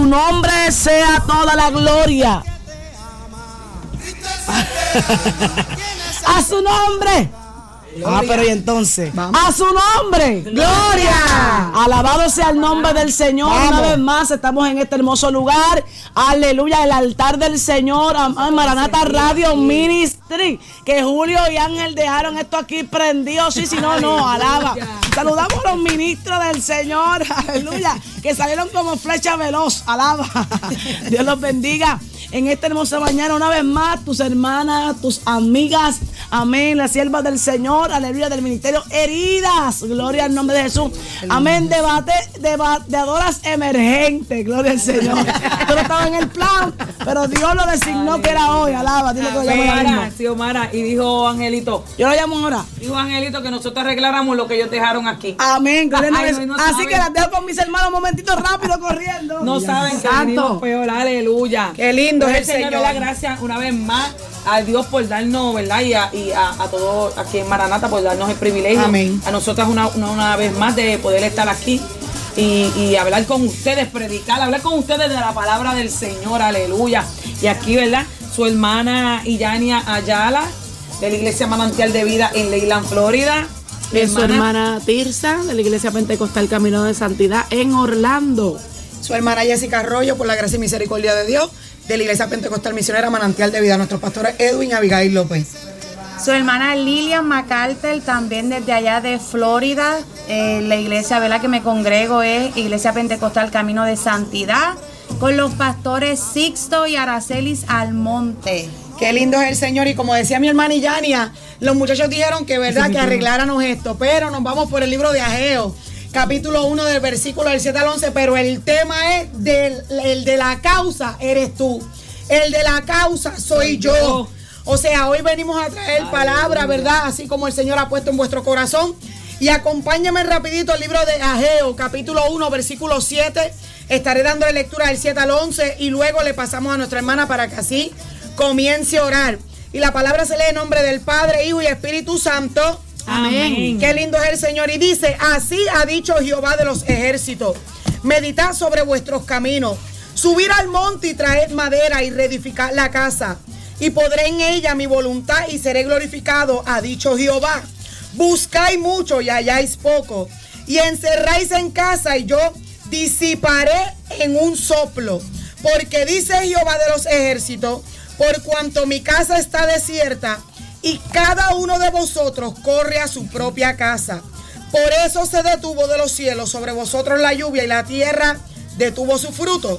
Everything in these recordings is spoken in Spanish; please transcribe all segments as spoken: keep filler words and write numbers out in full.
nombre sea toda la gloria. A su nombre. Gloria. Ah, pero y entonces, vamos. A su nombre, gloria. Alabado sea el nombre del Señor. Vamos. Una vez más estamos en este hermoso lugar. Aleluya, el altar del Señor. Amén. Maranata Radio Ministry. Que Julio y Ángel dejaron esto aquí prendido. Sí, si no, no, alaba. Saludamos a los ministros del Señor. Aleluya. Que salieron como flecha veloz. Alaba. Dios los bendiga. En esta hermosa mañana, una vez más, tus hermanas, tus amigas, amén, las siervas del Señor, aleluya, del ministerio Heridas, gloria al nombre de Jesús, amén, debate, debateadoras emergentes, gloria al Señor. Esto no estaba en el plan, pero Dios lo designó aleluya. Que era hoy, alaba, dile que lo llamo ahora. Sí, Omara, y dijo Angelito, yo lo llamo ahora. Dijo Angelito que nosotros arregláramos lo que ellos dejaron aquí. Amén, gloria al Señor. No así saben. Que las dejo con mis hermanos un momentito rápido corriendo. No saben que venimos peor, aleluya. Qué lindo. El Señor, le da gracias una vez más a Dios por darnos, ¿verdad? Y a, y a, a todos aquí en Maranata por darnos el privilegio. Amén. A nosotras una, una, una vez más de poder estar aquí y, y hablar con ustedes, predicar, hablar con ustedes de la palabra del Señor, aleluya. Y aquí, ¿verdad? Su hermana Iyania Ayala, de la Iglesia Manantial de Vida en Leyland, Florida. De su hermana Tirsa, de la Iglesia Pentecostal Camino de Santidad en Orlando. Su hermana Jessica Arroyo, por la gracia y misericordia de Dios, de la Iglesia Pentecostal Misionera Manantial de Vida, nuestros pastores Edwin y Abigail López. Su hermana Lilian MacArthur, también desde allá de Florida, eh, la iglesia, ¿verdad?, que me congrego es Iglesia Pentecostal Camino de Santidad, con los pastores Sixto y Aracelis Almonte. Qué lindo es el Señor, y como decía mi hermana Iyania, los muchachos dijeron que verdad que arregláramos esto, pero nos vamos por el libro de Ageo, capítulo uno del versículo del siete al once, pero el tema es del el de la causa eres tú, el de la causa soy yo. O sea, hoy venimos a traer palabra, ¿verdad? Así como el Señor ha puesto en vuestro corazón. Y acompáñenme rapidito al libro de Ageo, capítulo uno, versículo siete. Estaré dando lectura del siete al once y luego le pasamos a nuestra hermana para que así comience a orar. Y la palabra se lee en nombre del Padre, Hijo y Espíritu Santo. Amén. Qué lindo es el Señor. Y dice, así ha dicho Jehová de los ejércitos, meditad sobre vuestros caminos, subir al monte y traed madera y reedificar la casa, y podré en ella mi voluntad y seré glorificado, ha dicho Jehová. Buscáis mucho y halláis poco, y encerráis en casa y yo disiparé en un soplo, porque dice Jehová de los ejércitos, por cuanto mi casa está desierta, y cada uno de vosotros corre a su propia casa. Por eso se detuvo de los cielos sobre vosotros la lluvia, y la tierra detuvo su fruto.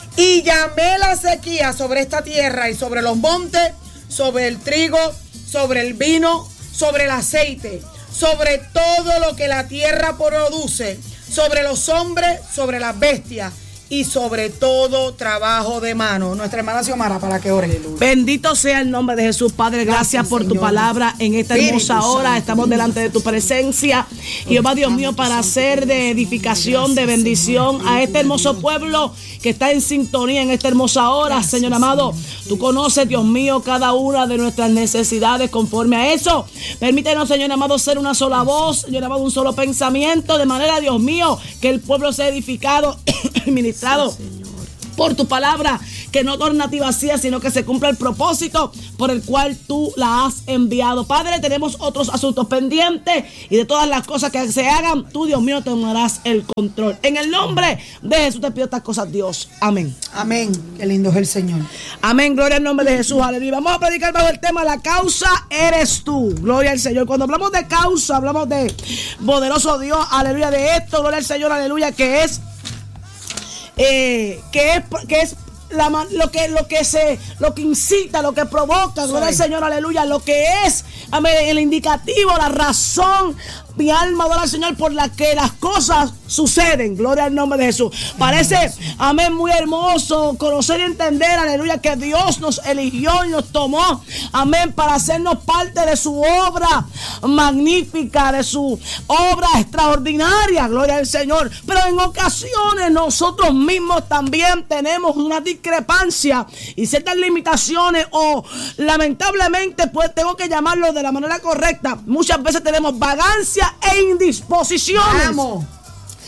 Y llamé la sequía sobre esta tierra y sobre los montes, sobre el trigo, sobre el vino, sobre el aceite, sobre todo lo que la tierra produce, sobre los hombres, sobre las bestias, y sobre todo trabajo de mano. Nuestra hermana Xiomara, para que ore. Bendito sea el nombre de Jesús, Padre. Gracias, gracias por Señor. Tu palabra en esta hermosa Espíritu hora. Santo. Estamos delante de tu presencia, Jehová Dios mío, para hacer de edificación, de bendición a este hermoso pueblo que está en sintonía en esta hermosa hora. Gracias, Señor amado, tú conoces, Dios mío, cada una de nuestras necesidades conforme a eso. Permítenos, Señor amado, ser una sola voz, Señor amado, un solo pensamiento, de manera, Dios mío, que el pueblo sea edificado, ministrado sí, por tu palabra, que no torna a ti vacía, sino que se cumpla el propósito por el cual tú la has enviado. Padre, tenemos otros asuntos pendientes, y de todas las cosas que se hagan, tú, Dios mío, tomarás el control. En el nombre de Jesús te pido estas cosas, Dios. Amén. Amén. Qué lindo es el Señor. Amén. Gloria al nombre de Jesús. Aleluya. Vamos a predicar bajo el tema, la causa eres tú. Gloria al Señor. Cuando hablamos de causa, hablamos de poderoso Dios. Aleluya. De esto, gloria al Señor. Aleluya. Que es Eh, que es, que es la, lo que lo que se lo que incita, lo que provoca, gloria al Señor, aleluya, lo que es, amén, el indicativo, la razón, mi alma adora al Señor, por la que las cosas suceden, gloria al nombre de Jesús. Parece, amén, muy hermoso conocer y entender, aleluya, que Dios nos eligió y nos tomó, amén, para hacernos parte de su obra magnífica, de su obra extraordinaria, gloria al Señor. Pero en ocasiones nosotros mismos también tenemos una discrepancia y ciertas limitaciones, o lamentablemente, pues tengo que llamarlo de la manera correcta, muchas veces tenemos vagancia e indisposiciones. Vamos.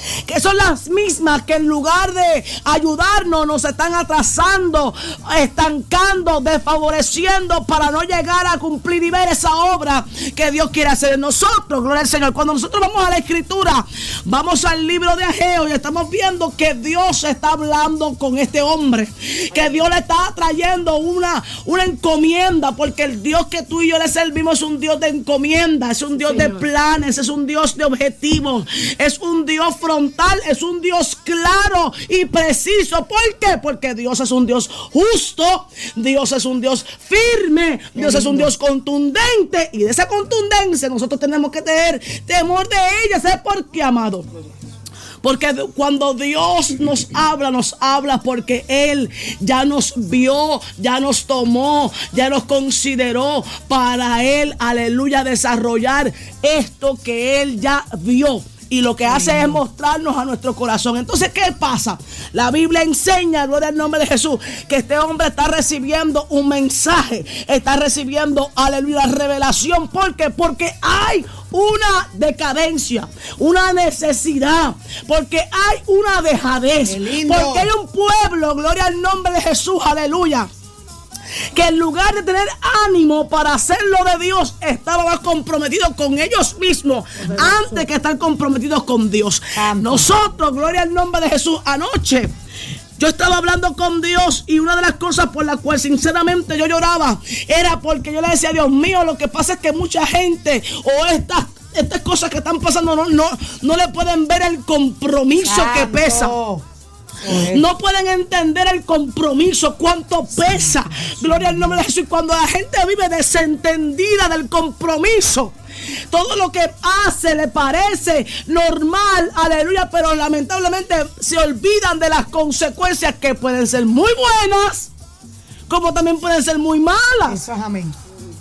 que son las mismas que en lugar de ayudarnos nos están atrasando, estancando, desfavoreciendo para no llegar a cumplir y ver esa obra que Dios quiere hacer en nosotros. Gloria al Señor. Cuando nosotros vamos a la Escritura, vamos al libro de Ageo y estamos viendo que Dios está hablando con este hombre, que Dios le está trayendo una, una encomienda, porque el Dios que tú y yo le servimos es un Dios de encomienda, es un Dios Señor. de planes, es un Dios de objetivos, es un Dios frontal, es un Dios claro y preciso. ¿Por qué? Porque Dios es un Dios justo, Dios es un Dios firme, Dios es un Dios contundente, y de esa contundencia nosotros tenemos que tener temor de ella. ¿Sabes por qué, amado? Porque cuando Dios nos habla, nos habla porque Él ya nos vio, ya nos tomó, ya nos consideró para Él, aleluya, desarrollar esto que Él ya vio. Y lo que hace es mostrarnos a nuestro corazón. Entonces, ¿qué pasa? La Biblia enseña, gloria al nombre de Jesús, que este hombre está recibiendo un mensaje, está recibiendo, aleluya, revelación. ¿Por qué? Porque hay una decadencia, una necesidad, porque hay una dejadez, porque hay un pueblo, gloria al nombre de Jesús, aleluya, que en lugar de tener ánimo para hacer lo de Dios, estaban más comprometidos con ellos mismos antes que estar comprometidos con Dios. Nosotros, gloria al nombre de Jesús, anoche yo estaba hablando con Dios y una de las cosas por las cuales sinceramente yo lloraba era porque yo le decía, Dios mío, lo que pasa es que mucha gente o estas estas cosas que están pasando no, no, no le pueden ver el compromiso Santo. que pesa. No pueden entender el compromiso, cuánto pesa. Gloria al nombre de Jesús. Y cuando la gente vive desentendida del compromiso, todo lo que hace le parece normal, aleluya, pero lamentablemente se olvidan de las consecuencias que pueden ser muy buenas, como también pueden ser muy malas. Eso es amén.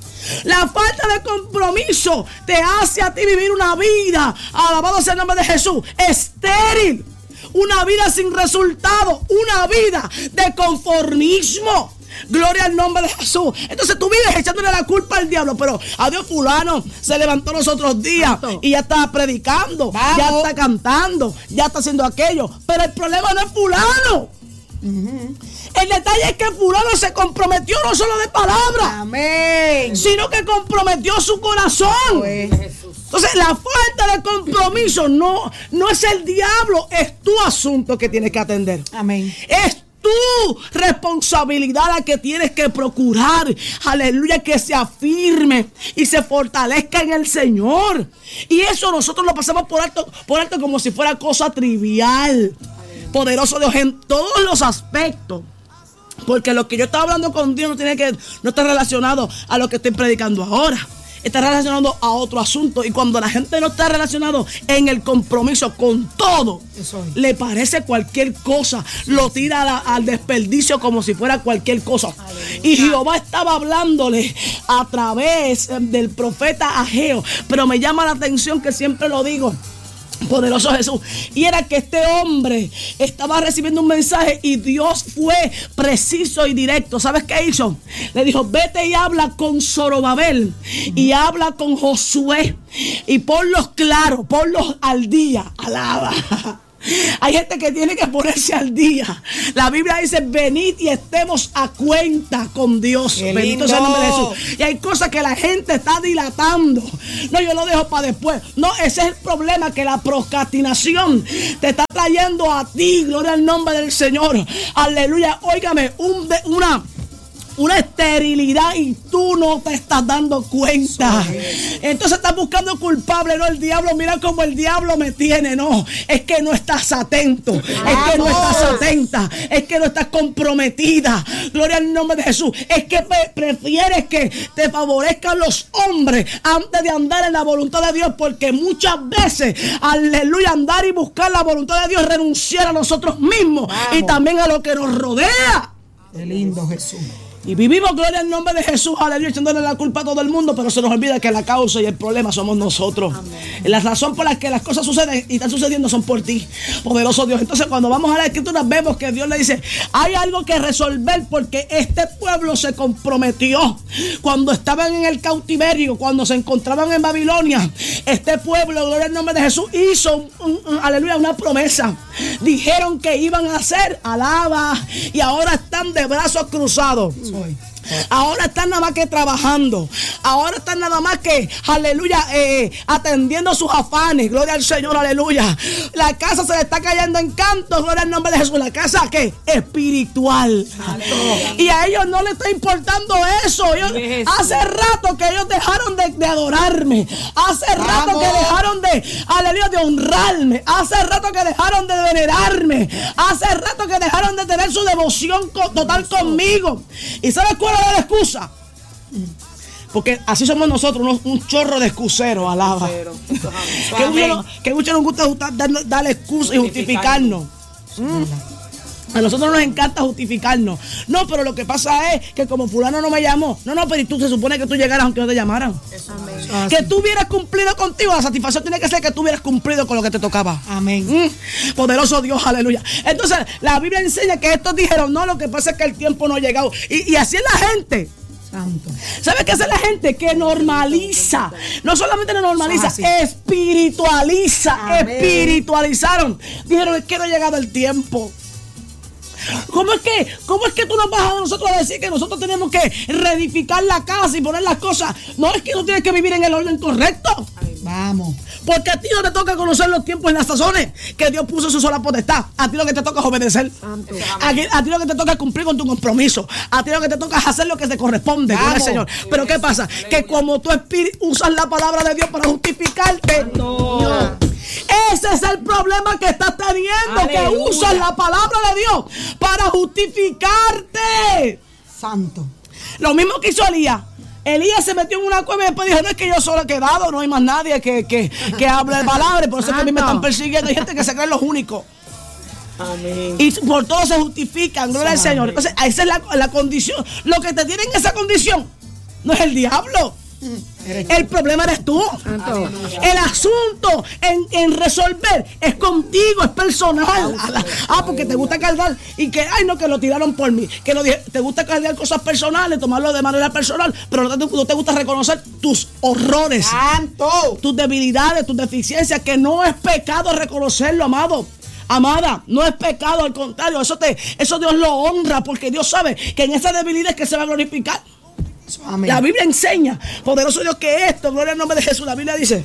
La falta de compromiso te hace a ti vivir una vida, alabado sea el nombre de Jesús, estéril. Una vida sin resultado, una vida de conformismo. Gloria al nombre de Jesús. Entonces tú vives echándole la culpa al diablo, pero adiós, fulano se levantó los otros días y ya está predicando, Vamos. ya está cantando, ya está haciendo aquello. Pero el problema no es fulano. Uh-huh. El detalle es que fulano se comprometió no solo de palabra, Amén. sino que comprometió su corazón. Amén. Entonces la falta de compromiso no, no es el diablo, es tu asunto que tienes que atender. Amén. Es tu responsabilidad la que tienes que procurar, aleluya, que se afirme y se fortalezca en el Señor. Y eso nosotros lo pasamos por alto, por alto como si fuera cosa trivial. Poderoso Dios en todos los aspectos. Porque lo que yo estaba hablando con Dios no tiene que, no está relacionado a lo que estoy predicando ahora. Está relacionado a otro asunto. Y cuando la gente no está relacionado en el compromiso con todo, le parece cualquier cosa, lo tira a la, al desperdicio como si fuera cualquier cosa. Aleluya. Y Jehová estaba hablándole a través del profeta Ageo. Pero me llama la atención que siempre lo digo, poderoso Jesús, y era que este hombre estaba recibiendo un mensaje y Dios fue preciso y directo. ¿Sabes qué hizo? Le dijo, vete y habla con Zorobabel y habla con Josué y ponlos claros, ponlos al día. Alaba. Hay gente que tiene que ponerse al día. La Biblia dice, venid y estemos a cuenta con Dios. Bendito sea el nombre de Jesús. Y hay cosas que la gente está dilatando. No, yo lo dejo para después. No, ese es el problema, que la procrastinación te está trayendo a ti, gloria al nombre del Señor. Aleluya. Óigame, un de, una... una esterilidad y tú no te estás dando cuenta. Entonces estás buscando culpable, no el diablo. Mira cómo el diablo me tiene. No, es que no estás atento, es que no estás atenta, es que no estás comprometida. Gloria al nombre de Jesús. Es que prefieres que te favorezcan los hombres antes de andar en la voluntad de Dios, porque muchas veces, aleluya, andar y buscar la voluntad de Dios, renunciar a nosotros mismos. Vamos. Y también a lo que nos rodea. Qué lindo, Jesús. Y vivimos, gloria al nombre de Jesús, aleluya, echándole la culpa a todo el mundo, pero se nos olvida que la causa y el problema somos nosotros. Amén. La razón por la que las cosas suceden y están sucediendo son por ti, poderoso Dios. Entonces, cuando vamos a la Escritura, vemos que Dios le dice, hay algo que resolver porque este pueblo se comprometió. Cuando estaban en el cautiverio, cuando se encontraban en Babilonia, este pueblo, gloria al nombre de Jesús, hizo, un, un, un, aleluya, una promesa. Dijeron que iban a hacer, alaba, y ahora están de brazos cruzados. Soy. Ahora están nada más que trabajando. Ahora están nada más que, aleluya, eh, atendiendo sus afanes. Gloria al Señor, aleluya. La casa se le está cayendo en canto. Gloria al nombre de Jesús. La casa, ¿qué? Espiritual. Aleluya. Y a ellos no les está importando eso. Ellos, hace rato que ellos dejaron de, de adorarme. Hace rato Vamos. que dejaron de, aleluya, de honrarme. Hace rato que dejaron de venerarme. Hace rato que dejaron de tener su devoción co- total conmigo. ¿Y sabes cuál es la excusa? Porque así somos nosotros, unos, un chorro de excuseros, alaba. Que mucho, que mucho nos gusta darle, darle excusa y justificarnos. Mm. A nosotros nos encanta justificarnos. No, pero lo que pasa es que como fulano no me llamó. No, no, pero tú se supone que tú llegaras aunque no te llamaran. Amén. Que tú hubieras cumplido contigo. La satisfacción tiene que ser que tú hubieras cumplido con lo que te tocaba. Amén. Mm. Poderoso Dios, aleluya. Entonces, la Biblia enseña que estos dijeron, no, lo que pasa es que el tiempo no ha llegado. Y, y así es la gente. Santo. ¿Sabe qué hace la gente? Que normaliza. No solamente lo normaliza, espiritualiza. Amén. Espiritualizaron. Dijeron, es que no ha llegado el tiempo. ¿Cómo es que, cómo es que tú nos vas a nosotros a decir que nosotros tenemos que reedificar la casa y poner las cosas? No, es que tú tienes que vivir en el orden correcto. Vamos. Porque a ti no te toca conocer los tiempos y las sazones que Dios puso en su sola potestad. A ti lo que te toca es obedecer. A, a ti lo que te toca es cumplir con tu compromiso. A ti lo que te toca es hacer lo que te corresponde. Gloria al Señor. Pero ¿qué pasa? Que como tú usas la palabra de Dios para justificarte, no. Ese es el problema que estás teniendo. Aleluya. Que usas la palabra de Dios para justificarte. Santo. Lo mismo que hizo Elías. Elías se metió en una cueva y después dijo, no es que yo solo he quedado, no hay más nadie que, que, que hable de palabra, por eso es que a mí me están persiguiendo. Hay gente que se creen los únicos. Amén. Y por todo se justifican, gloria al Señor. Entonces, esa es la, la condición. Lo que te tiene en esa condición no es el diablo. El problema eres tú. Amén. El asunto en, en resolver es contigo, es personal. Ah, porque te gusta cargar y que, ay no, que lo tiraron por mí. Que lo, te gusta cargar cosas personales, tomarlo de manera personal, pero no te, no te gusta reconocer tus horrores, Santo. Tus debilidades, tus deficiencias, que no es pecado reconocerlo, amado. Amada, no es pecado, al contrario, eso, te, eso Dios lo honra, porque Dios sabe que en esa debilidad es que se va a glorificar. Amén. La Biblia enseña, poderoso Dios, que esto, gloria al nombre de Jesús. La Biblia dice,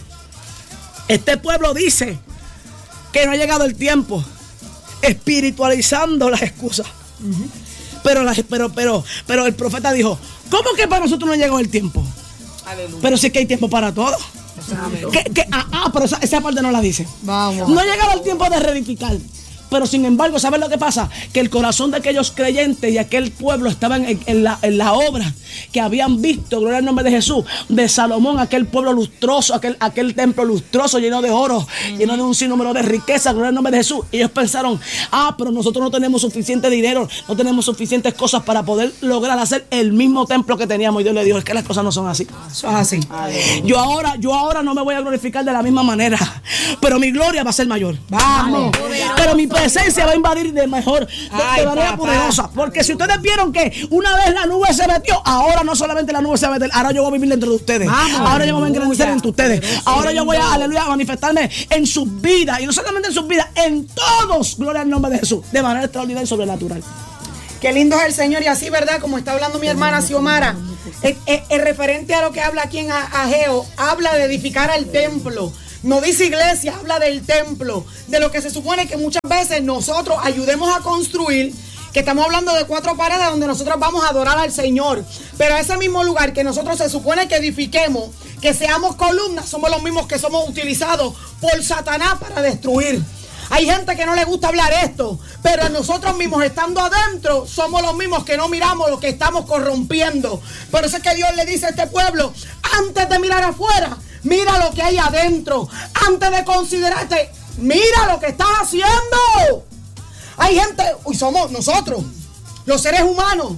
este pueblo dice que no ha llegado el tiempo, espiritualizando las excusas. Uh-huh. Pero, la, pero, pero, pero el profeta dijo, ¿cómo que para nosotros no ha llegado el tiempo? Aleluya. Pero sí que hay tiempo para todo. Que, que, ah, ah, pero esa, esa parte no la dice. Vamos. No ha llegado el tiempo de reedificar. Pero sin embargo, ¿sabes lo que pasa? Que el corazón de aquellos creyentes y aquel pueblo estaban en, en, la, en la obra que habían visto, gloria al nombre de Jesús, de Salomón, aquel pueblo lustroso, aquel, aquel templo lustroso lleno de oro, uh-huh. lleno de un sinnúmero de riqueza, gloria al nombre de Jesús. Y ellos pensaron, ah, pero nosotros no tenemos suficiente dinero, no tenemos suficientes cosas para poder lograr hacer el mismo templo que teníamos. Y Dios le dijo, es que las cosas no son así. Son así. Yo ahora, yo ahora no me voy a glorificar de la misma manera, pero mi gloria va a ser mayor. Vamos. Pero mi presencia va a invadir de mejor, de, Ay, de manera papá. poderosa. Porque si ustedes vieron que una vez la nube se metió, ahora no solamente la nube se va a meter, ahora yo voy a vivir dentro de ustedes. Vamos, ahora yo me voy a engrandecer entre ustedes. Ahora yo voy a, aleluya, a manifestarme en sus vidas. Y no solamente en sus vidas, en todos, gloria al nombre de Jesús, de manera extraordinaria y sobrenatural. Qué lindo es el Señor. Y así, ¿verdad? Como está hablando mi hermana Xiomara, el, el, el referente a lo que habla aquí en Ageo, habla de edificar el templo. No dice iglesia, habla del templo, de lo que se supone que muchas veces nosotros ayudemos a construir, que estamos hablando de cuatro paredes donde nosotros vamos a adorar al Señor. Pero ese mismo lugar que nosotros se supone que edifiquemos, que seamos columnas, somos los mismos que somos utilizados por Satanás para destruir. Hay gente que no le gusta hablar esto, pero nosotros mismos estando adentro somos los mismos que no miramos lo que estamos corrompiendo. Por eso es que Dios le dice a este pueblo, antes de mirar afuera, mira lo que hay adentro. Antes de considerarte, mira lo que estás haciendo. Hay gente, y somos nosotros, los seres humanos,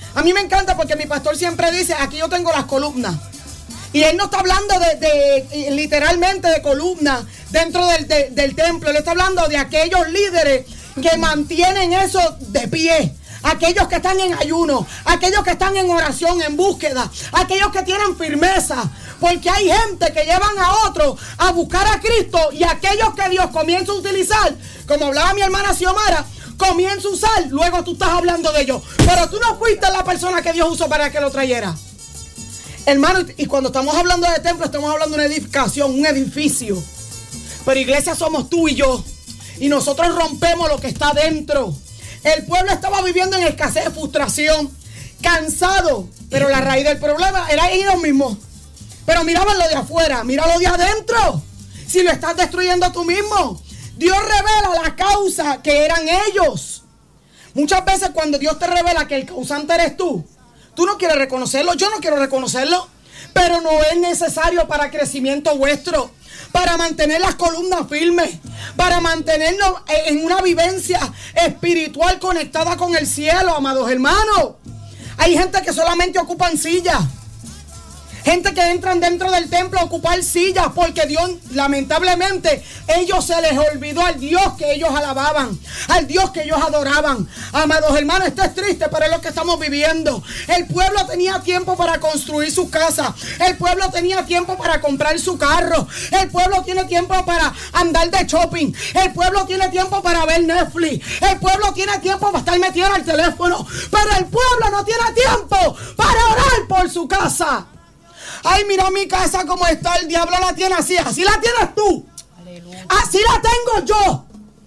A mí me encanta porque mi pastor siempre dice, aquí yo tengo las columnas. Y él no está hablando de, de literalmente de columnas dentro del, de, del templo. Él está hablando de aquellos líderes que mantienen eso de pie. Aquellos que están en ayuno, aquellos que están en oración, en búsqueda, aquellos que tienen firmeza. Porque hay gente que llevan a otros a buscar a Cristo y aquellos que Dios comienza a utilizar, como hablaba mi hermana Xiomara, comienza a usar, luego tú estás hablando de ellos. Pero tú no fuiste la persona que Dios usó para que lo trayera. Hermano, y cuando estamos hablando de templo, estamos hablando de una edificación, un edificio. Pero iglesia somos tú y yo. Y nosotros rompemos lo que está dentro. El pueblo estaba viviendo en escasez, frustración, cansado. Pero la raíz del problema era ellos mismos. Pero miraban lo de afuera, mira lo de adentro. Si lo estás destruyendo tú mismo. Dios revela la causa que eran ellos. Muchas veces cuando Dios te revela que el causante eres tú, tú no quieres reconocerlo, yo no quiero reconocerlo, pero no es necesario para crecimiento vuestro, para mantener las columnas firmes, para mantenernos en una vivencia espiritual conectada con el cielo, amados hermanos. Hay gente que solamente ocupan sillas. Gente que entran dentro del templo a ocupar sillas porque Dios, lamentablemente, ellos se les olvidó al Dios que ellos alababan, al Dios que ellos adoraban. Amados hermanos, esto es triste, pero es lo que estamos viviendo. El pueblo tenía tiempo para construir su casa. El pueblo tenía tiempo para comprar su carro. El pueblo tiene tiempo para andar de shopping. El pueblo tiene tiempo para ver Netflix. El pueblo tiene tiempo para estar metido en el teléfono. Pero el pueblo no tiene tiempo para orar por su casa. Ay, mira mi casa como está, el diablo la tiene así, así la tienes tú. Aleluya. Así la tengo yo.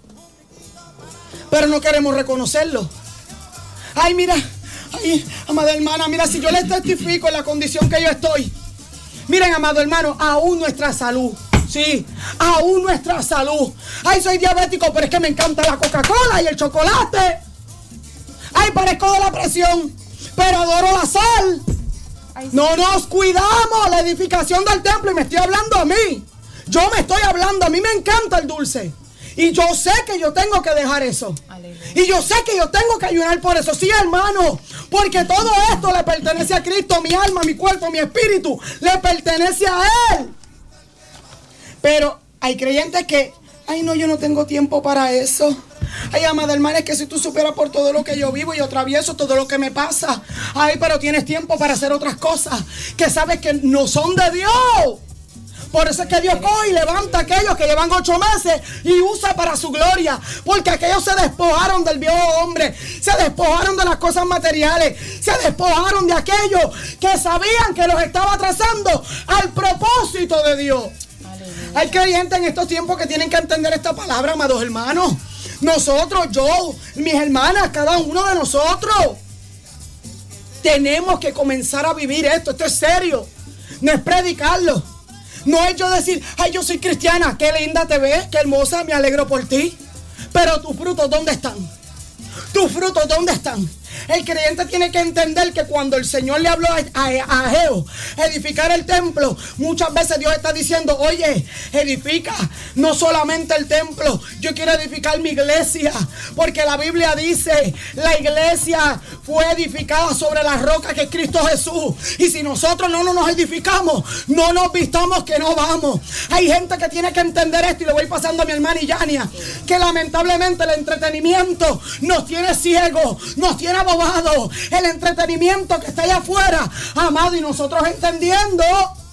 Pero no queremos reconocerlo. Ay, mira, ay, amada hermana, mira, si yo les testifico en la condición que yo estoy. Miren, amado hermano, aún nuestra salud. Sí, aún nuestra salud. Ay, soy diabético, pero es que me encanta la Coca-Cola y el chocolate. Ay, parezco de la presión, pero adoro la sal. No nos cuidamos la edificación del templo y me estoy hablando a mí. Yo me estoy hablando, a mí me encanta el dulce. Y yo sé que yo tengo que dejar eso. Aleluya. Y yo sé que yo tengo que ayunar por eso. Sí, hermano, porque todo esto le pertenece a Cristo. Mi alma, mi cuerpo, mi espíritu le pertenece a Él. Pero hay creyentes que, ay no, yo no tengo tiempo para eso. Ay, amada hermana, es que si tú supieras por todo lo que yo vivo y yo atravieso, todo lo que me pasa. Ay, pero tienes tiempo para hacer otras cosas que sabes que no son de Dios. Por eso es que Dios coge y levanta a aquellos que llevan ocho meses y usa para su gloria. Porque aquellos se despojaron del viejo hombre, se despojaron de las cosas materiales, se despojaron de aquellos que sabían que los estaba trazando al propósito de Dios. Aleluya. Hay creyentes en estos tiempos que tienen que entender esta palabra, amados hermanos. Nosotros, yo, mis hermanas, cada uno de nosotros tenemos que comenzar a vivir esto. Esto es serio. No es predicarlo. No es yo decir, ay, yo soy cristiana. Qué linda te ves, qué hermosa, me alegro por ti. Pero tus frutos, ¿dónde están? Tus frutos, ¿dónde están? El creyente tiene que entender que cuando el Señor le habló a, a, a Ageo edificar el templo, muchas veces Dios está diciendo, oye, edifica no solamente el templo, yo quiero edificar mi iglesia, porque la Biblia dice, la iglesia fue edificada sobre la roca que es Cristo Jesús, y si nosotros no, no nos edificamos, no nos vistamos que no vamos. Hay gente que tiene que entender esto, y le voy pasando a mi hermana Yania, que lamentablemente el entretenimiento nos tiene ciegos, nos tiene abobado, el entretenimiento que está allá afuera, amado, y nosotros entendiendo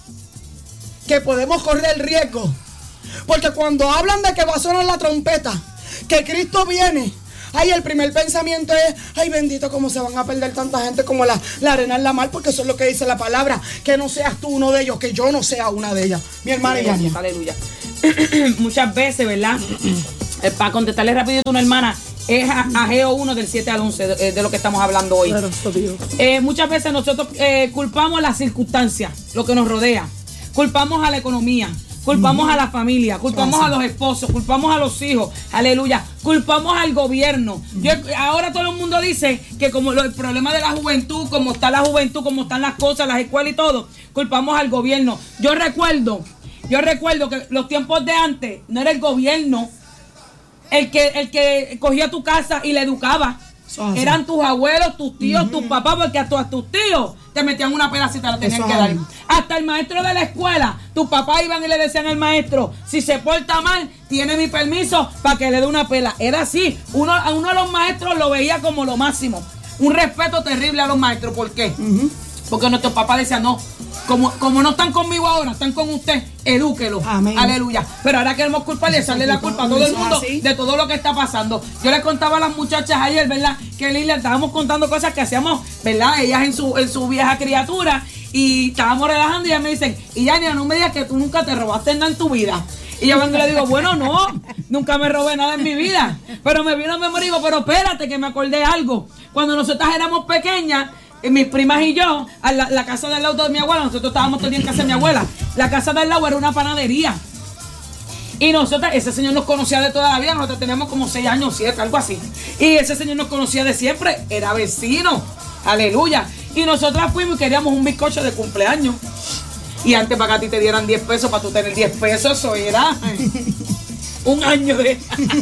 que podemos correr el riesgo, porque cuando hablan de que va a sonar la trompeta, que Cristo viene, ay, el primer pensamiento es, ay, bendito, cómo se van a perder tanta gente como la, la arena en la mar, porque eso es lo que dice la palabra, que no seas tú uno de ellos, que yo no sea una de ellas. Mi hermana Yania. Aleluya. Muchas veces, ¿verdad? eh, para contestarle rapidito a una hermana, es Ageo uno del siete al once de, de lo que estamos hablando hoy. Eh, muchas veces nosotros eh, culpamos las circunstancias, lo que nos rodea, culpamos a la economía, culpamos mm. a la familia, culpamos Gracias. a los esposos, culpamos a los hijos, aleluya, culpamos al gobierno. Mm. Yo, ahora todo el mundo dice que como lo, el problema de la juventud, como está la juventud, como están las cosas, las escuelas y todo, culpamos al gobierno. Yo recuerdo, yo recuerdo que los tiempos de antes no era el gobierno el que, el que cogía tu casa y la educaba. Oh, sí. Eran tus abuelos, tus tíos, uh-huh. tus papás, porque a, tu, a tus tíos te metían una pela si te la tenían Eso que dar. Hasta el maestro de la escuela, tus papás iban y le decían al maestro, si se porta mal, tiene mi permiso para que le dé una pela. Era así. Uno, a uno de los maestros lo veía como lo máximo. Un respeto terrible a los maestros. ¿Por qué? Uh-huh. Porque nuestros papás decían, no, como, como no están conmigo ahora, están con usted, edúquelo. Amén. Aleluya. Pero ahora queremos culparle, echarle la culpa a todo el mundo de todo lo que está pasando. Yo les contaba a las muchachas ayer, ¿verdad? Que Lilia, estábamos contando cosas que hacíamos, ¿verdad? Ellas en su, en su vieja criatura, y estábamos relajando y ellas me dicen, y Yania, no me digas que tú nunca te robaste nada en tu vida. Y yo vengo y le digo, bueno, no, nunca me robé nada en mi vida. Pero me vino a memoria y digo, pero espérate que me acordé algo. Cuando nosotras éramos pequeñas, mis primas y yo, a la, la casa del lado de mi abuela, nosotros estábamos todo el día en casa de mi abuela. La casa del lado era una panadería. Y nosotros, ese señor nos conocía de toda la vida, nosotros teníamos como seis años, siete, algo así. Y ese señor nos conocía de siempre, era vecino, aleluya. Y nosotras fuimos y queríamos un bizcocho de cumpleaños. Y antes para que a ti te dieran diez pesos, para tú tener diez pesos, eso era un año de...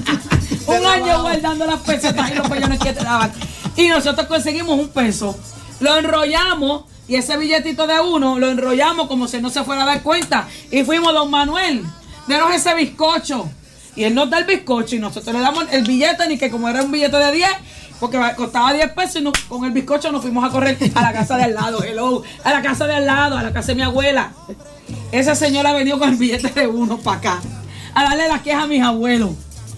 un año guardando las pesetas y los pellones que te daban. Y nosotros conseguimos un peso. Lo enrollamos y ese billetito de uno lo enrollamos como si no se fuera a dar cuenta. Y fuimos, don Manuel, denos ese bizcocho. Y él nos da el bizcocho y nosotros le damos el billete, ni que como era un billete de diez, porque costaba diez pesos, y no, con el bizcocho nos fuimos a correr a la casa de al lado, hello, a la casa de al lado, a la casa de mi abuela. Esa señora venido con el billete de uno para acá, a darle la queja a mis abuelos.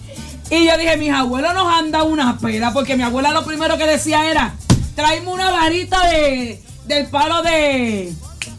Y yo dije, mis abuelos nos han dado una pera, porque mi abuela lo primero que decía era, tráeme una varita de, del palo de,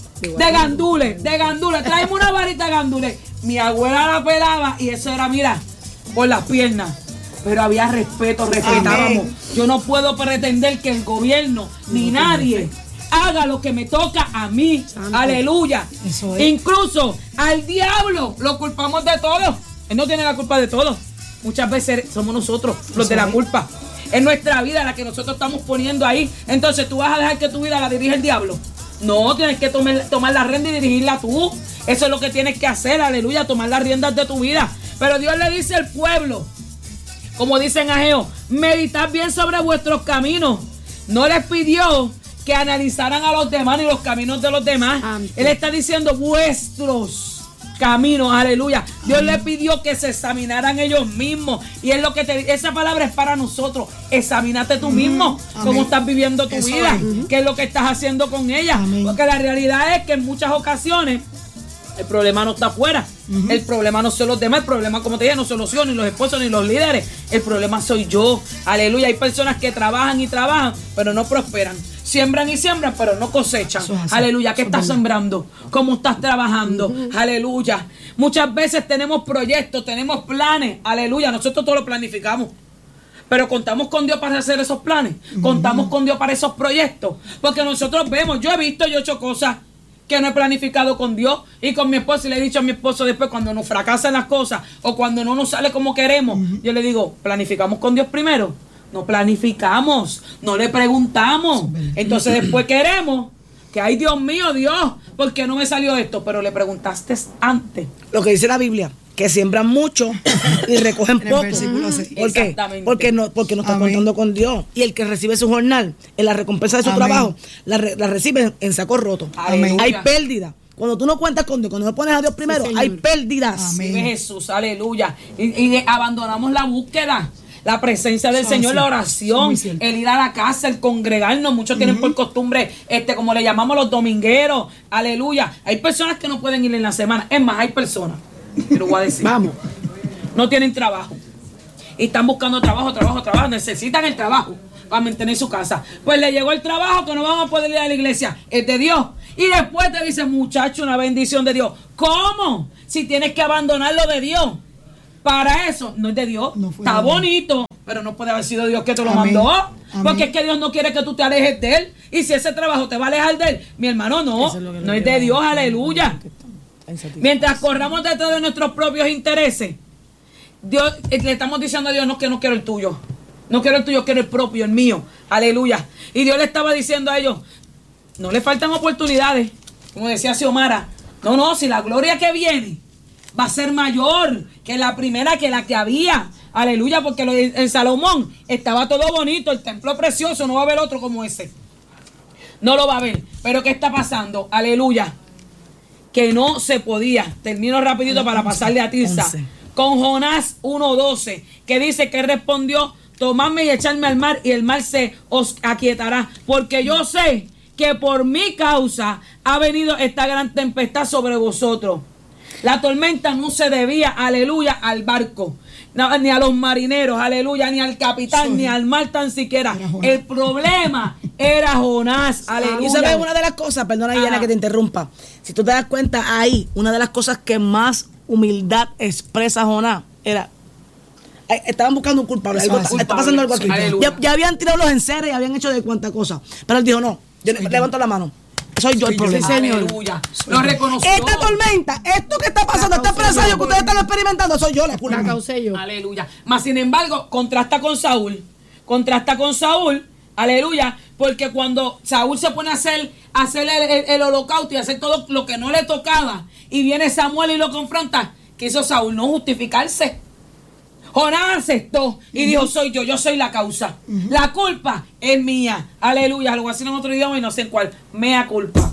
de gandules, de gandules, tráeme una varita de gandules. Mi abuela la pelaba y eso era, mira, por las piernas. Pero había respeto, respetábamos. Amén. Yo no puedo pretender que el gobierno ni nadie haga lo que me toca a mí. Santo. Aleluya. Eso es. Incluso al diablo lo culpamos de todo. Él no tiene la culpa de todo. Muchas veces somos nosotros los Eso de la es. culpa. Es nuestra vida la que nosotros estamos poniendo ahí. Entonces, ¿tú vas a dejar que tu vida la dirija el diablo? No, tienes que tomar, tomar la rienda y dirigirla tú. Eso es lo que tienes que hacer, aleluya, tomar las riendas de tu vida. Pero Dios le dice al pueblo, como dice en Ageo, meditad bien sobre vuestros caminos. No les pidió que analizaran a los demás ni los caminos de los demás. Amén. Él está diciendo vuestros caminos, aleluya. Dios Amén. le pidió que se examinaran ellos mismos. Y es lo que te, esa palabra es para nosotros. Examínate tú mismo. Amén. Cómo estás viviendo tu Eso vida. Es. Qué es lo que estás haciendo con ella. Amén. Porque la realidad es que en muchas ocasiones el problema no está afuera. Uh-huh. El problema no son los demás. El problema, como te dije, no son los hijos, ni los esposos, ni los líderes. El problema soy yo. Aleluya. Hay personas que trabajan y trabajan, pero no prosperan. Siembran y siembran, pero no cosechan. Aleluya. ¿Qué estás sembrando? ¿Cómo estás trabajando? Uh-huh. Aleluya. Muchas veces tenemos proyectos, tenemos planes. Aleluya. Nosotros todo lo planificamos. Pero contamos con Dios para hacer esos planes. Uh-huh. Contamos con Dios para esos proyectos. Porque nosotros vemos, yo he visto y he hecho cosas que no he planificado con Dios y con mi esposo, y le he dicho a mi esposo después cuando nos fracasan las cosas o cuando no nos sale como queremos, uh-huh. yo le digo, ¿planificamos con Dios primero? No planificamos, no le preguntamos, entonces después queremos que, ay Dios mío, Dios, ¿por qué no me salió esto? Pero le preguntaste antes. Lo que dice la Biblia, que siembran mucho y recogen poco. ¿Por qué? Porque no, porque no está Amén. contando con Dios. Y el que recibe su jornal, en la recompensa de su Amén. trabajo, la, re, la recibe en saco roto. Amén. Hay pérdida. Cuando tú no cuentas con Dios, cuando no pones a Dios primero, sí, hay pérdidas. Amén. Sí, Jesús, aleluya. Y, y de, abandonamos la búsqueda. La presencia del Eso Señor, sí. la oración, el ir a la casa, el congregarnos. Muchos uh-huh. tienen por costumbre, este, como le llamamos los domingueros. Aleluya. Hay personas que no pueden ir en la semana. Es más, hay personas, te lo voy a decir. Vamos. No tienen trabajo. Y están buscando trabajo, trabajo, trabajo. Necesitan el trabajo para mantener su casa. Pues le llegó el trabajo que no van a poder ir a la iglesia. Es de Dios. Y después te dicen, muchacho, una bendición de Dios. ¿Cómo? Si tienes que abandonar lo de Dios. Para eso, no es de Dios. No Está bonito, pero no puede haber sido Dios que te lo Amén. mandó. Amén. Porque es que Dios no quiere que tú te alejes de Él. Y si ese trabajo te va a alejar de Él, mi hermano, no. Es no es de Dios, aleluya. Mientras corramos detrás de nuestros propios intereses, Dios, le estamos diciendo a Dios, no, que no quiero el tuyo. No quiero el tuyo, quiero el propio, el mío. Aleluya. Y Dios le estaba diciendo a ellos, no le faltan oportunidades. Como decía Xiomara, no, no, si la gloria que viene va a ser mayor que la primera, que la que había. Aleluya, porque lo, en Salomón estaba todo bonito, el templo precioso, no va a haber otro como ese. No lo va a ver. Pero ¿qué está pasando? Aleluya. Que no se podía. Termino rapidito para pasarle a Tirsa. Con Jonás uno doce, que dice que respondió: tomadme y echarme al mar, y el mar se os aquietará, porque yo sé que por mi causa ha venido esta gran tempestad sobre vosotros. La tormenta no se debía, aleluya, al barco, no, ni a los marineros, aleluya, ni al capitán, sí. ni al mar tan siquiera. El problema era Jonás, aleluya. Y sabes una de las cosas, perdona Diana que te interrumpa, si tú te das cuenta ahí, una de las cosas que más humildad expresa Jonás era, estaban buscando un culpable, algo, culpable. Está pasando algo aquí. Ya, ya habían tirado los encerros y habían hecho de cuánta cosa, pero él dijo no, yo sí, levanto yo. la mano. Soy yo el problema. Sí, señor. Aleluya. Lo reconoció. Esta tormenta, esto que está pasando, este empresario que ustedes están experimentando, soy yo la culpa. La causé yo. Aleluya. Mas sin embargo, contrasta con Saúl. Contrasta con Saúl. Aleluya. Porque cuando Saúl se pone a hacer, a hacer el, el, el holocausto y hacer todo lo que no le tocaba, y viene Samuel y lo confronta, ¿qué hizo Saúl? No justificarse. Jonás aceptó y uh-huh. dijo: soy yo, yo soy la causa. Uh-huh. La culpa es mía. Aleluya. Lo voy a decir en otro idioma y no sé en cuál. Mea culpa.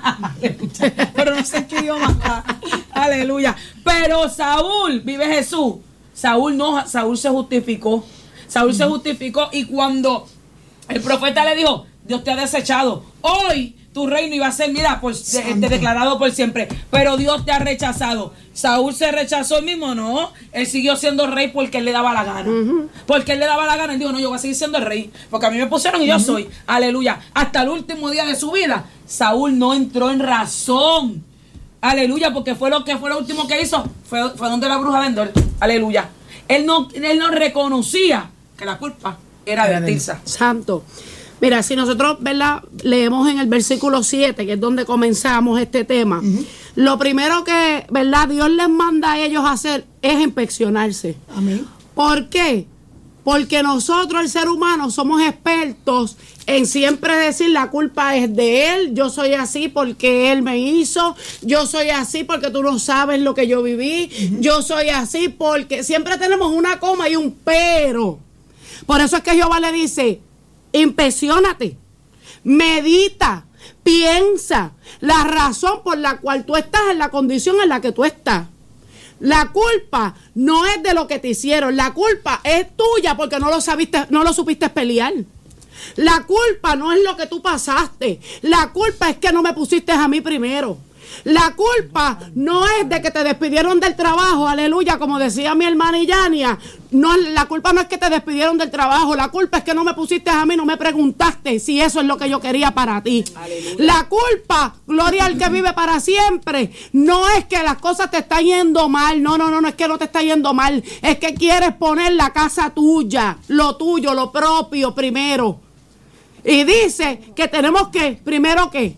Pero no sé en qué idioma. Aleluya. Pero Saúl, vive Jesús. Saúl no, Saúl se justificó. Saúl uh-huh. se justificó, y cuando el profeta le dijo: Dios te ha desechado. Hoy tu reino iba a ser, mira, por, de, de, declarado por siempre. Pero Dios te ha rechazado. Saúl se rechazó él mismo, no. Él siguió siendo rey porque él le daba la gana. Uh-huh. Porque él le daba la gana. Él dijo: no, yo voy a seguir siendo el rey. Porque a mí me pusieron y yo uh-huh. soy. Aleluya. Hasta el último día de su vida, Saúl no entró en razón. Aleluya. Porque fue lo que fue lo último que hizo. Fue, fue donde la bruja de Endor. Aleluya. Él no, él no reconocía que la culpa era de Tirsa. Santo. Mira, si nosotros, ¿verdad?, leemos en el versículo siete, que es donde comenzamos este tema, uh-huh. lo primero que, ¿verdad?, Dios les manda a ellos hacer es inspeccionarse. Amén. ¿Por qué? Porque nosotros, el ser humano, somos expertos en siempre decir: la culpa es de él, yo soy así porque él me hizo, yo soy así porque tú no sabes lo que yo viví, uh-huh. yo soy así porque siempre tenemos una coma y un pero. Por eso es que Jehová le dice: inspecciónate, medita, piensa la razón por la cual tú estás en la condición en la que tú estás. La culpa no es de lo que te hicieron, la culpa es tuya porque no lo sabiste, no lo supiste pelear. La culpa no es lo que tú pasaste, la culpa es que no me pusiste a mí primero. La culpa no es de que te despidieron del trabajo, aleluya, como decía mi hermana Yania. No, la culpa no es que te despidieron del trabajo, la culpa es que no me pusiste a mí, no me preguntaste si eso es lo que yo quería para ti. Aleluya. La culpa, gloria al que vive para siempre, no es que las cosas te están yendo mal, no, no, no, no es que no te está yendo mal, es que quieres poner la casa tuya, lo tuyo, lo propio primero. Y dice que tenemos que, primero que,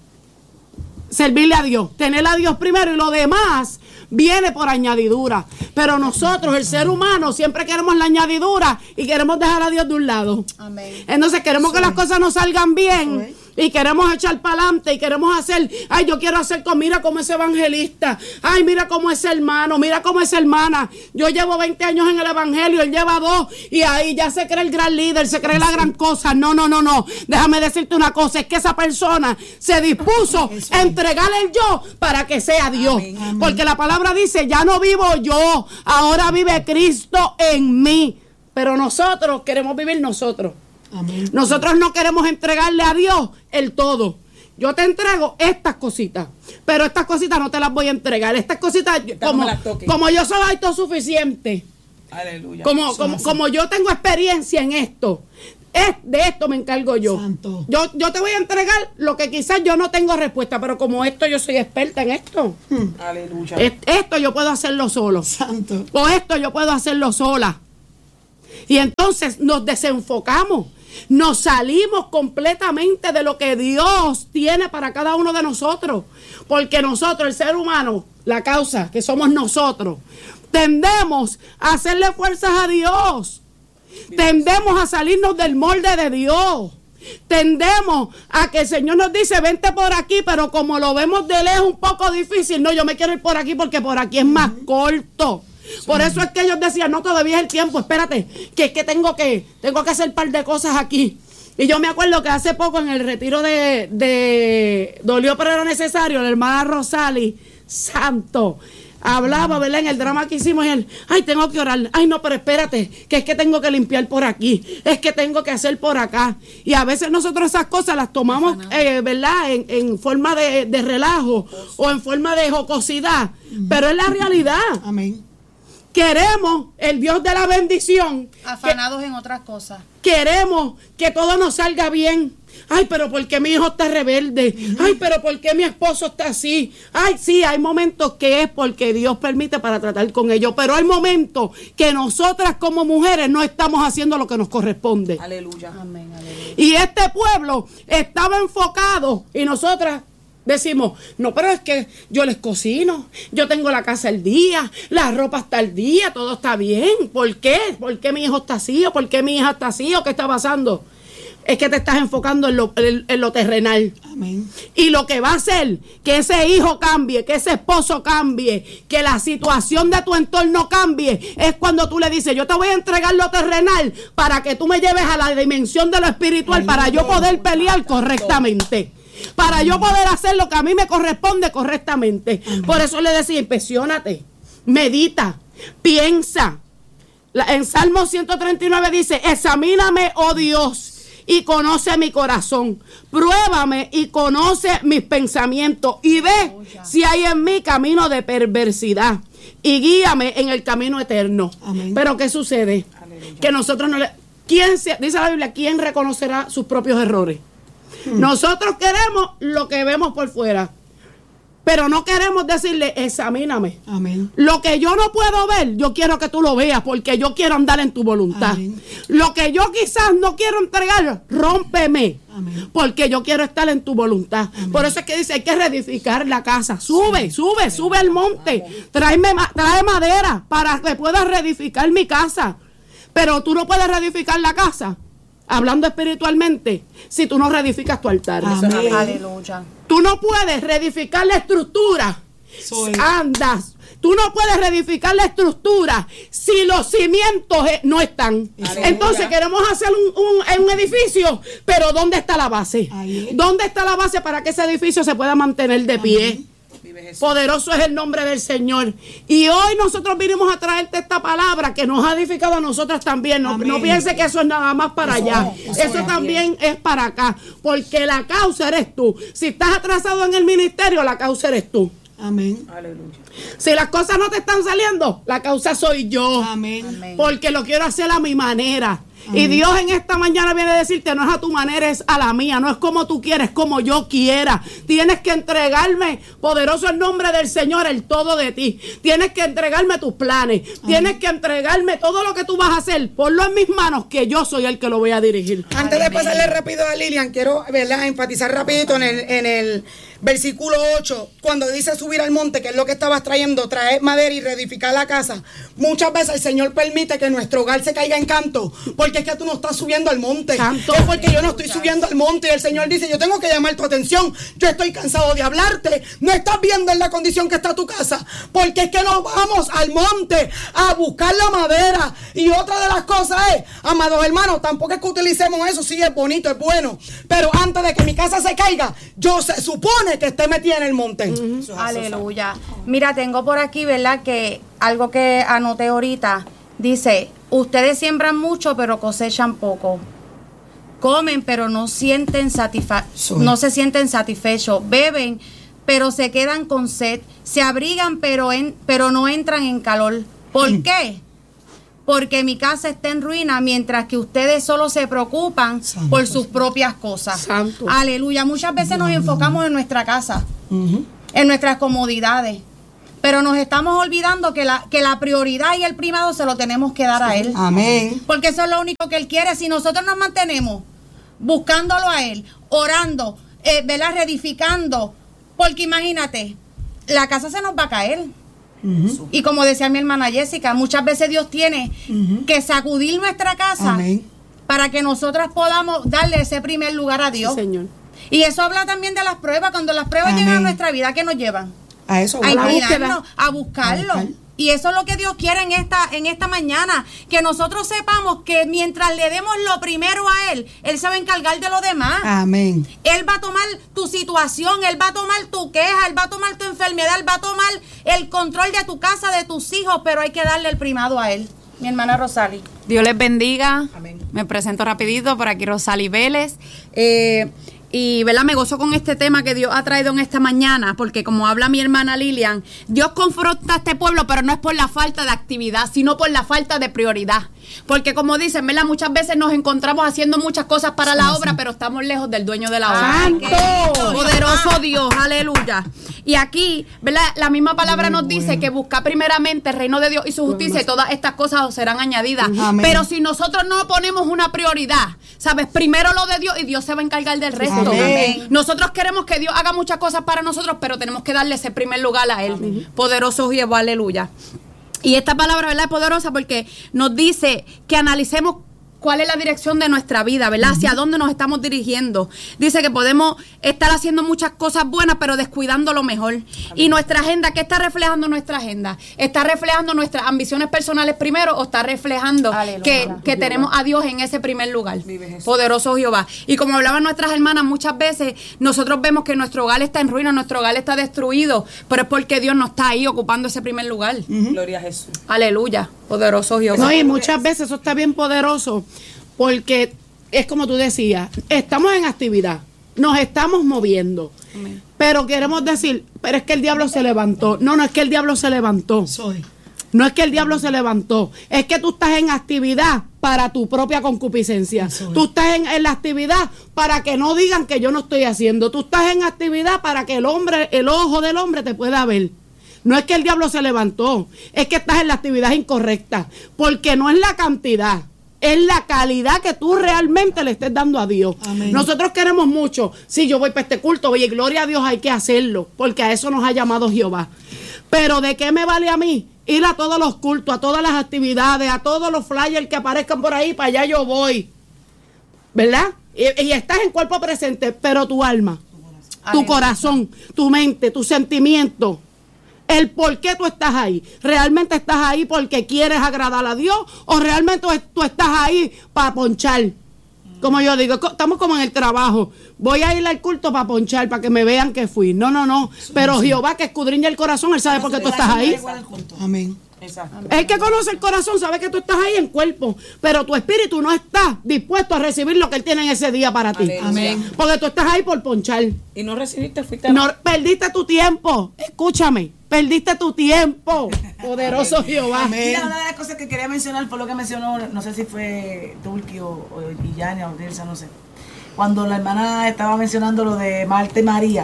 servirle a Dios, tener a Dios primero, y lo demás viene por añadidura. Pero nosotros, el ser humano, siempre queremos la añadidura y queremos dejar a Dios de un lado. Amén. Entonces queremos sí. que las cosas nos salgan bien. Sí. Y queremos echar para adelante y queremos hacer, ay, yo quiero hacer, con, mira cómo es evangelista, ay, mira cómo es hermano, mira cómo es hermana. Yo llevo veinte años en el evangelio, él lleva dos, y ahí ya se cree el gran líder, se cree la gran cosa. No, no, no, no. Déjame decirte una cosa, es que esa persona se dispuso a entregarle el yo para que sea Dios. Amén, amén. Porque la palabra dice: ya no vivo yo, ahora vive Cristo en mí. Pero nosotros queremos vivir nosotros. Amén. Nosotros no queremos entregarle a Dios el todo. Yo te entrego estas cositas, pero estas cositas no te las voy a entregar. Estas cositas, como, como yo soy autosuficiente, aleluya. Como, como, como yo tengo experiencia en esto, es, de esto me encargo yo. Santo. yo. Yo te voy a entregar lo que quizás yo no tengo respuesta, pero como esto yo soy experta en esto. Hmm. Aleluya. Esto yo puedo hacerlo solo. Santo. O esto yo puedo hacerlo sola. Y entonces nos desenfocamos. Nos salimos completamente de lo que Dios tiene para cada uno de nosotros. Porque nosotros, el ser humano, la causa que somos nosotros, tendemos a hacerle fuerzas a Dios. Tendemos a salirnos del molde de Dios. Tendemos a que el Señor nos dice: vente por aquí, pero como lo vemos de lejos un poco difícil, no, yo me quiero ir por aquí porque por aquí es más corto. Por eso es que ellos decían, no, todavía es el tiempo, espérate, que es que tengo que, tengo que hacer un par de cosas aquí. Y yo me acuerdo que hace poco en el retiro de, de Dolió pero era necesario, la hermana Rosali, santo, hablaba, ¿verdad? En el drama que hicimos y él, ay, tengo que orar, ay, no, pero espérate, que es que tengo que limpiar por aquí, es que tengo que hacer por acá. Y a veces nosotros esas cosas las tomamos, eh, ¿verdad? En, en forma de, de relajo o en forma de jocosidad, uh-huh. pero es la realidad. Amén. Queremos el Dios de la bendición. Afanados que, en otras cosas. Queremos que todo nos salga bien. Ay, pero ¿por qué mi hijo está rebelde? Uh-huh. Ay, pero ¿por qué mi esposo está así? Ay, sí, hay momentos que es porque Dios permite para tratar con ellos, pero hay momentos que nosotras como mujeres no estamos haciendo lo que nos corresponde. Aleluya. Amén, aleluya. Y este pueblo estaba enfocado y nosotras decimos, no, pero es que yo les cocino, yo tengo la casa al día, la ropa está al día, todo está bien. ¿Por qué? ¿Por qué mi hijo está así? ¿O por qué mi hija está así? ¿O qué está pasando? Es que te estás enfocando en lo, en, en lo terrenal. Amén. Y lo que va a hacer que ese hijo cambie, que ese esposo cambie, que la situación de tu entorno cambie, es cuando tú le dices, yo te voy a entregar lo terrenal para que tú me lleves a la dimensión de lo espiritual, para yo poder pelear correctamente. Para yo poder hacer lo que a mí me corresponde correctamente. Amén. Por eso le decía, impresionate, medita, piensa. La, en Salmo ciento treinta y nueve dice, examíname, oh Dios, y conoce mi corazón. Pruébame y conoce mis pensamientos. Y ve si hay en mí camino de perversidad. Y guíame en el camino eterno. Amén. Pero ¿qué sucede? Aleluya. Que nosotros no le... ¿Quién se, dice la Biblia, ¿quién reconocerá sus propios errores? Nosotros queremos lo que vemos por fuera, pero no queremos decirle, examíname. Amén. Lo que yo no puedo ver, yo quiero que tú lo veas, porque yo quiero andar en tu voluntad. Amén. Lo que yo quizás no quiero entregar, rómpeme. Amén. Porque yo quiero estar en tu voluntad. Amén. Por eso es que dice, hay que reedificar la casa. Sube, sí. sube, Amén. sube al monte. Tráeme, trae madera para que puedas reedificar mi casa. Pero tú no puedes reedificar la casa, hablando espiritualmente, si tú no reedificas tu altar. Amén. Aleluya. Tú no puedes reedificar la estructura. Soy. Andas. Tú no puedes reedificar la estructura si los cimientos no están. Aleluya. Entonces queremos hacer un, un, un edificio, pero ¿dónde está la base? Ahí. ¿Dónde está la base para que ese edificio se pueda mantener de pie? Amén. Poderoso es el nombre del Señor. Y hoy nosotros vinimos a traerte esta palabra que nos ha edificado a nosotras también. No, no piense que eso es nada más para eso, allá. Eso, eso es también bien. Es para acá. Porque la causa eres tú. Si estás atrasado en el ministerio, la causa eres tú. Amén. Aleluya. Si las cosas no te están saliendo, la causa soy yo. Amén. Porque lo quiero hacer a mi manera. Amén. Y Dios en esta mañana viene a decirte, no es a tu manera, es a la mía. No es como tú quieres, es como yo quiera. Tienes que entregarme, poderoso el nombre del Señor, el todo de ti. Tienes que entregarme tus planes. Amén. Tienes que entregarme todo lo que tú vas a hacer. Ponlo en mis manos, que yo soy el que lo voy a dirigir. Antes de pasarle rápido a Lilian, quiero, ¿verdad?, enfatizar rapidito en el, en el versículo ocho, cuando dice subir al monte, que es lo que estabas trayendo, traer madera y reedificar la casa. Muchas veces el Señor permite que nuestro hogar se caiga en canto, porque es que tú no estás subiendo al monte. Santo. Es porque yo no estoy subiendo al monte, y el Señor dice, yo tengo que llamar tu atención, yo estoy cansado de hablarte, no estás viendo en la condición que está tu casa, porque es que nos vamos al monte a buscar la madera. Y otra de las cosas es, amados hermanos, tampoco es que utilicemos eso, sí es bonito, es bueno, pero antes de que mi casa se caiga, yo se supone que esté metida en el monte. Uh-huh. Aleluya. Mira, tengo por aquí, ¿verdad?, que algo que anoté ahorita, dice, ustedes siembran mucho pero cosechan poco. Comen pero no sienten satisfa- no se sienten satisfechos. Beben pero se quedan con sed. Se abrigan pero, en, pero no entran en calor. ¿Por mm. qué? Porque mi casa está en ruina, mientras que ustedes solo se preocupan Santo. por sus propias cosas. Santo. Aleluya. Muchas veces nos enfocamos en nuestra casa, uh-huh. en nuestras comodidades, pero nos estamos olvidando que la, que la prioridad y el primado se lo tenemos que dar a Él. Amén. Porque eso es lo único que Él quiere. Si nosotros nos mantenemos buscándolo a Él, orando, eh, ¿verdad?, reedificando, porque imagínate, la casa se nos va a caer. Uh-huh. Y como decía mi hermana Jessica, muchas veces Dios tiene uh-huh. que sacudir nuestra casa. Amén. Para que nosotras podamos darle ese primer lugar a Dios. Sí, Señor. Y eso habla también de las pruebas. Cuando las pruebas Amén. llegan a nuestra vida, ¿qué nos llevan? A eso, a inclinarnos, a buscarlo. A buscar. Y eso es lo que Dios quiere en esta, en esta mañana, que nosotros sepamos que mientras le demos lo primero a Él, Él se va a encargar de lo demás. Amén. Él va a tomar tu situación, Él va a tomar tu queja, Él va a tomar tu enfermedad, Él va a tomar el control de tu casa, de tus hijos, pero hay que darle el primado a Él. Mi hermana Rosali. Dios les bendiga. Amén. Me presento rapidito, por aquí Rosali Vélez. Eh, y ¿verdad? Me gozo con este tema que Dios ha traído en esta mañana, porque como habla mi hermana Lilian, Dios confronta a este pueblo, pero no es por la falta de actividad, sino por la falta de prioridad. Porque como dicen, ¿verdad? Muchas veces nos encontramos haciendo muchas cosas para la obra, pero estamos lejos del dueño de la obra. ¡Santo! Poderoso Dios, aleluya. Y aquí, ¿verdad? La misma palabra nos dice que busca primeramente el reino de Dios y su justicia, y todas estas cosas os serán añadidas. Amén. Pero si nosotros no ponemos una prioridad, ¿sabes? Primero lo de Dios, y Dios se va a encargar del resto. Amén. Nosotros queremos que Dios haga muchas cosas para nosotros, pero tenemos que darle ese primer lugar a Él. Amén. Poderoso Jehová, aleluya. Y esta palabra, ¿verdad? Es poderosa porque nos dice que analicemos cuál es la dirección de nuestra vida, ¿verdad? Uh-huh. Hacia dónde nos estamos dirigiendo. Dice que podemos estar haciendo muchas cosas buenas, pero descuidando lo mejor. Amén. Y nuestra agenda, ¿qué está reflejando nuestra agenda? ¿Está reflejando nuestras ambiciones personales primero o está reflejando que, que tenemos a Dios en ese primer lugar? Poderoso Jehová. Y como hablaban nuestras hermanas, muchas veces nosotros vemos que nuestro hogar está en ruina, nuestro hogar está destruido, pero es porque Dios no está ahí ocupando ese primer lugar. Uh-huh. Gloria a Jesús. Aleluya. Poderoso Jehová. No, y muchas veces eso está bien poderoso, porque es como tú decías, estamos en actividad, nos estamos moviendo. Amén. Pero queremos decir, pero es que el diablo se levantó. No, no es que el diablo se levantó. Soy. No es que el diablo se levantó, es que tú estás en actividad para tu propia concupiscencia. Soy. Tú estás en, en la actividad para que no digan que yo no estoy haciendo. Tú estás en actividad para que el hombre, el ojo del hombre te pueda ver. No es que el diablo se levantó, es que estás en la actividad incorrecta, porque no es la cantidad, es la calidad que tú realmente le estés dando a Dios. Amén. Nosotros queremos mucho. Si yo voy para este culto, oye, gloria a Dios, hay que hacerlo, porque a eso nos ha llamado Jehová. Pero ¿de qué me vale a mí ir a todos los cultos, a todas las actividades, a todos los flyers que aparezcan por ahí? Para allá yo voy, ¿verdad? Y, y estás en cuerpo presente, pero tu alma, tu corazón, tu mente, tu sentimiento, el por qué tú estás ahí. ¿Realmente estás ahí porque quieres agradar a Dios o realmente tú estás ahí para ponchar? Como yo digo, estamos como en el trabajo. Voy a ir al culto para ponchar, para que me vean que fui. No, no, no. Pero Jehová, que escudriña el corazón, Él sabe por qué tú estás ahí. Amén. Exacto. El que conoce el corazón sabe que tú estás ahí en cuerpo, pero tu espíritu no está dispuesto a recibir lo que Él tiene en ese día para ti. Amén. Porque tú estás ahí por ponchar. Y no recibiste, fuiste a... No, perdiste tu tiempo. Escúchame, perdiste tu tiempo. Poderoso Jehová. Amén. Mira, una de las cosas que quería mencionar por lo que mencionó, no sé si fue Tulki o, o Illania o Dilsa, no sé. Cuando la hermana estaba mencionando lo de Marta y María,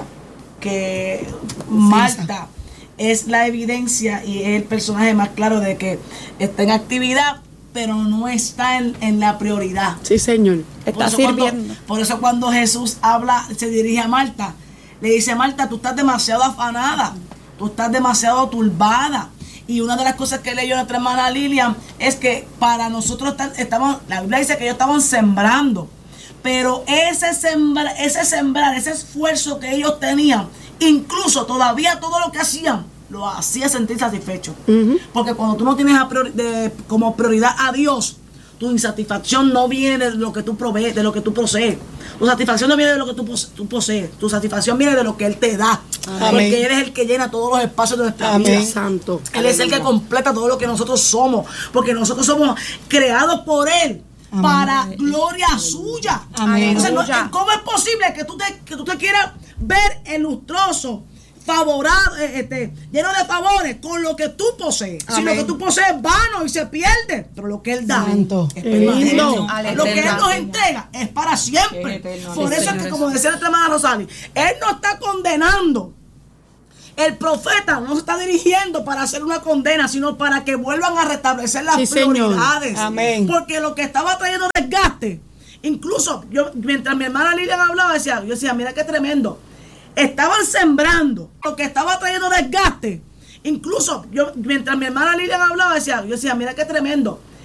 que Marta es la evidencia y es el personaje más claro de que está en actividad, pero no está en, en la prioridad. Sí, Señor. Está por sirviendo. Cuando, por eso cuando Jesús habla, se dirige a Marta, le dice: Marta, tú estás demasiado afanada, tú estás demasiado turbada. Y una de las cosas que leyó nuestra hermana Lilian es que para nosotros estamos, la Biblia dice que ellos estaban sembrando, pero ese sembrar, ese sembrar, ese esfuerzo que ellos tenían, incluso todavía todo lo que hacían, lo hacía sentir satisfecho. Uh-huh. Porque cuando tú no tienes a priori, de, como prioridad a Dios, tu insatisfacción no viene de lo que tú provees, de lo que tú posees. Tu satisfacción no viene de lo que tú, pose, tú posees. Tu satisfacción viene de lo que Él te da. Amén. Porque Él es el que llena todos los espacios de nuestra Amén. vida. Santo. Él es el que completa todo lo que nosotros somos. Porque nosotros somos creados por Él. Amén. Para Amén. Gloria suya. Amén. Entonces, no, ¿cómo es posible que tú te, que tú te quieras ver el lustroso, favorado, este, lleno de favores con lo que tú posees? Amén. Si lo que tú posees es vano y se pierde, pero lo que Él da Santo. Es permanente. Lo que Él nos entrega es para siempre. Por eso es que, como decía nuestra hermana Rosali, Él no está condenando. El profeta no se está dirigiendo para hacer una condena, sino para que vuelvan a restablecer las sí, prioridades. Amén. Porque lo que estaba trayendo desgaste, incluso yo, mientras mi hermana Lilian hablaba, decía, yo decía, mira qué tremendo. Estaban sembrando lo que estaba trayendo desgaste. Incluso yo, mientras mi hermana Lilian hablaba, decía, yo decía, mira qué tremendo.